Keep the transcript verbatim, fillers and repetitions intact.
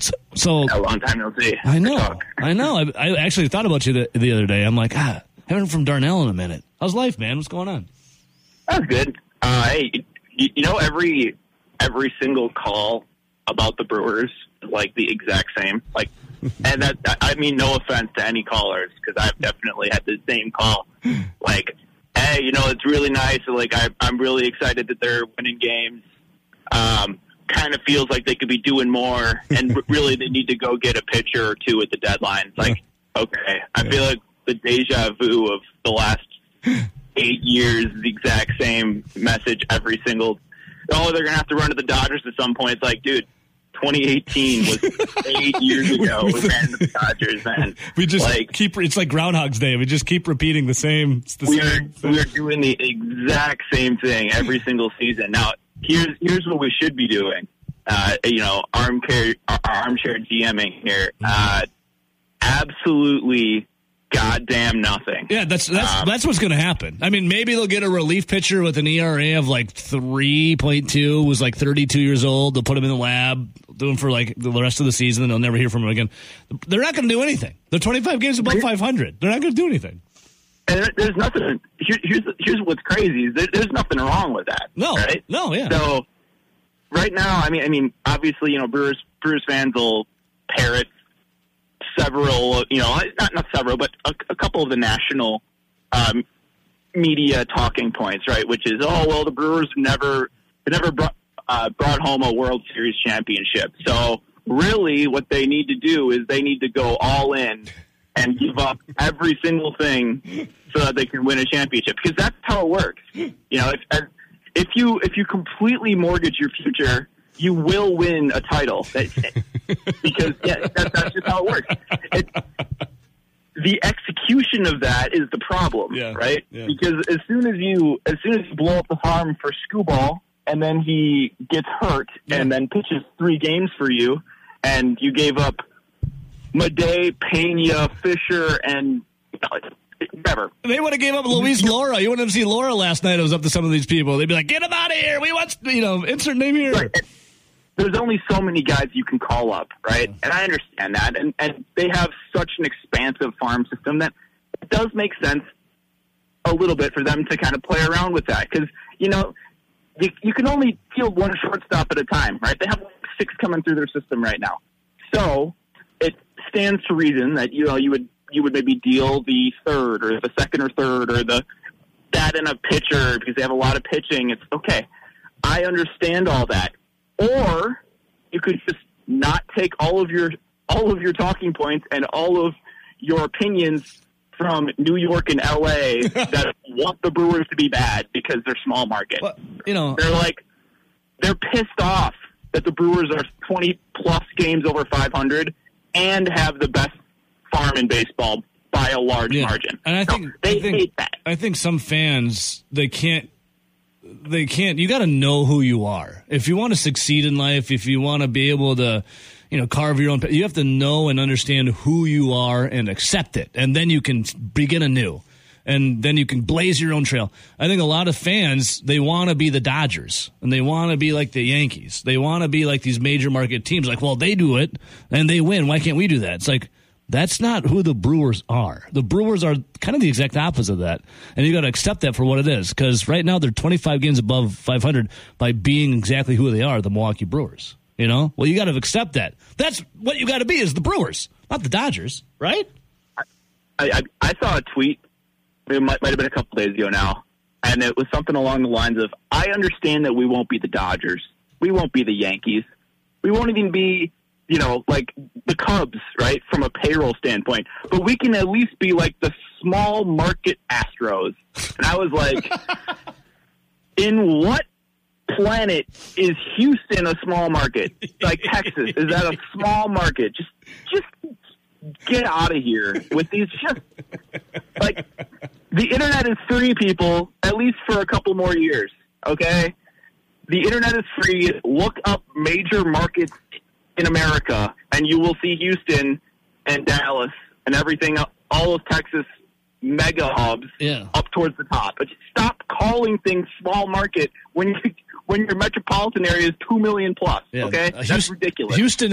What's so? A long time no see. I know. I know. I, I actually thought about you the, the other day. I'm like, ah, haven't heard from Darnell in a minute. How's life, man? What's going on? That's good. Uh, hey, you, you know, every every single call about the Brewers is like the exact same. Like, and that I mean, no offense to any callers, because I've definitely had the same call. Like, hey, you know, it's really nice. Like, I, I'm really excited that they're winning games. Um, kind of feels like they could be doing more, and really they need to go get a pitcher or two at the deadline. It's like, okay, I feel like the deja vu of the last eight years, the exact same message every single. Oh, they're gonna have to run to the Dodgers at some point. It's like, dude, twenty eighteen was eight years ago. We ran to the Dodgers, man. We just like, keep. It's like Groundhog's Day. We just keep repeating the same. It's the we same. are we are doing the exact same thing every single season. Now, here's here's what we should be doing. Uh, you know, armchair armchair GMing here. Uh, absolutely. Goddamn nothing. Yeah, that's that's um, that's what's going to happen. I mean, maybe they'll get a relief pitcher with an E R A of like three point two, who's like thirty-two years old. They'll put him in the lab, do him for like the rest of the season, and they'll never hear from him again. They're not going to do anything. They're twenty-five games above five hundred. They're not going to do anything. And there's nothing. Here, here's here's what's crazy is there, there's nothing wrong with that. No, right? no, yeah. So right now, I mean, I mean, obviously, you know, Brewers Brewers fans will parrot several, you know, not not several, but a, a couple of the national um, media talking points, right? Which is, oh well, the Brewers never never brought uh, brought home a World Series championship. So really, what they need to do is they need to go all in and give up every single thing so that they can win a championship. Because that's how it works. You know, if if you if you completely mortgage your future, you will win a title. Because yeah, that, that's just how it works. It, the execution of that is the problem, yeah, right? Yeah. Because as soon as you as soon as you blow up the farm for Skubal, and then he gets hurt, yeah. and then pitches three games for you, and you gave up Madej, Pena, Fisher, and you know, whatever. They would have gave up Luis Laura. You wouldn't have seen Laura last night. It was up to some of these people. They'd be like, "Get him out of here. We want, you know, insert name here." Right. There's only so many guys you can call up, right? And I understand that. And, and they have such an expansive farm system that it does make sense a little bit for them to kind of play around with that. Because, you know, you, you can only field one shortstop at a time, right? They have like six coming through their system right now. So it stands to reason that, you know, you would you would maybe deal the third or the second or third or the that in a pitcher because they have a lot of pitching. It's okay. I understand all that. Or you could just not take all of your all of your talking points and all of your opinions from New York and L A that want the Brewers to be bad because they're small market. Well, you know, they're like they're pissed off that the Brewers are twenty plus games over five hundred and have the best farm in baseball by a large yeah. margin. And I so think they I think, hate that. I think some fans they can't. They can't. You got to know who you are. If you want to succeed in life, if you want to be able to, you know, carve your own, you have to know and understand who you are and accept it, and then you can begin anew, and then you can blaze your own trail. I think a lot of fans they want to be the Dodgers and they want to be like the Yankees. They want to be like these major market teams. Like, well, they do it and they win. Why can't we do that? It's like. That's not who the Brewers are. The Brewers are kind of the exact opposite of that. And you got to accept that for what it is. Because right now they're twenty-five games above five hundred by being exactly who they are, the Milwaukee Brewers. You know? Well, you got to accept that. That's what you got to be is the Brewers, not the Dodgers, right? I, I, I saw a tweet. It might, might have been a couple days ago now. And it was something along the lines of, I understand that we won't be the Dodgers. We won't be the Yankees. We won't even be... you know, like the Cubs, right, from a payroll standpoint. But we can at least be like the small market Astros. And I was like, in what planet is Houston a small market? Like Texas, is that a small market? Just just get out of here with these just like the internet is free, people, at least for a couple more years, okay? The internet is free. Look up major markets in America, and you will see Houston and Dallas and everything, all of Texas mega hubs yeah. up towards the top. But stop calling things small market when you, when your metropolitan area is two million plus. Yeah. Okay, uh, that's Houston, ridiculous. Houston